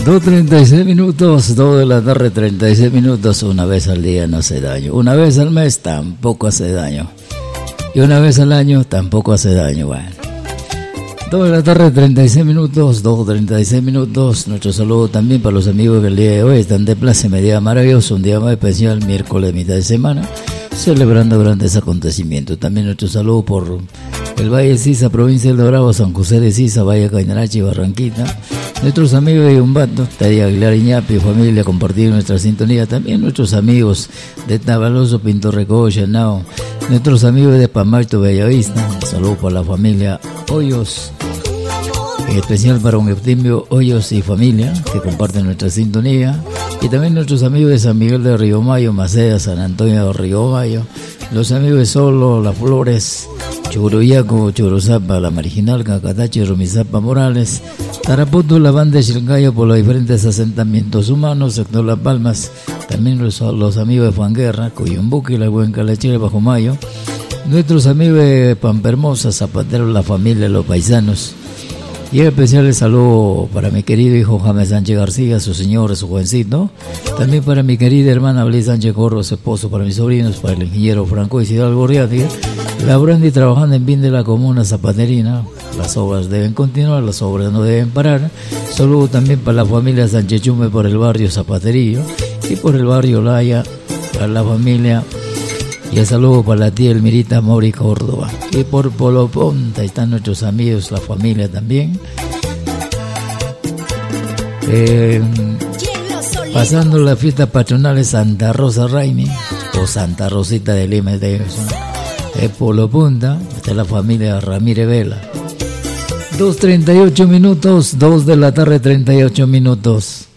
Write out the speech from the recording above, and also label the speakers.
Speaker 1: 2:36, 2 de la tarde, 36 minutos. Una vez al día no hace daño. Una vez al mes tampoco hace daño. Y una vez al año tampoco hace daño. Bueno. 2 de la tarde, 36 minutos, 2:36 minutos. Nuestro saludo también para los amigos que el día de hoy están de pláceme, día maravilloso, un día más especial, miércoles, mitad de semana, celebrando grandes acontecimientos. También nuestro saludo por el Valle de Sisa, provincia del Dorado, San José de Sisa, Valle Cainarachi, Barranquita. Nuestros amigos de Umbato, Tadía Aguilar Iñapi, familia, compartir nuestra sintonía. También nuestros amigos de Tabaloso, Pinto Recodo, Chanao. Nuestros amigos de Pamarto, Bellavista. Un saludo para la familia Hoyos. En especial para un Eutimio Hoyos y familia que comparten nuestra sintonía. Y también nuestros amigos de San Miguel de Río Mayo, Maceda, San Antonio de Río Mayo. Los amigos de Solo, Las Flores, Churuyaco, Churuzapa, La Marginal, Cacatachi, Romizapa, Morales, Tarapoto, La Banda de Chilcayo, por los diferentes asentamientos humanos, sector Las Palmas. También los amigos de Fanguerra, Cuyumbuque, La Huenca, La Chile, Bajo Mayo. Nuestros amigos de Pampermosa, Zapatero, la familia, los paisanos. Y en especial el saludo para mi querido hijo James Sánchez García, su señor, su jovencito. También para mi querida hermana Blay Sánchez Corro, su esposo, para mis sobrinos, para el ingeniero Franco Isidro Gorriati, laborando y trabajando en bien de la comuna zapaterina. Las obras deben continuar, las obras no deben parar. Saludo también para la familia Sánchez Chume por el barrio Zapaterillo y por el barrio Laya, para la familia. Y el saludo para la tía Elmirita Mori Córdoba. Y por Polo Ponta están nuestros amigos, la familia también. Pasando la fiesta patronal de Santa Rosa Raimi, o Santa Rosita de Lima, de Polo Punta, está la familia Ramírez Vela. 2:38 minutos, 2 de la tarde, 38 minutos.